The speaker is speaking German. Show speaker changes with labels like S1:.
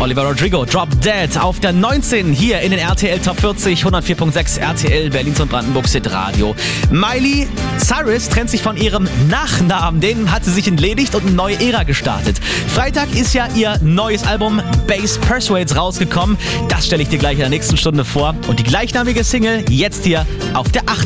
S1: Oliver Rodrigo, Drop Dead auf der 19 hier in den RTL Top 40, 104.6 RTL, Berlins und Brandenburgs Hitradio. Miley Cyrus trennt sich von ihrem Nachnamen, den hat sie sich entledigt und eine neue Ära gestartet. Freitag ist ja ihr neues Album Bass Persuades rausgekommen. Das stelle ich dir gleich in der nächsten Stunde vor. Und die gleichnamige Single jetzt hier auf der 8.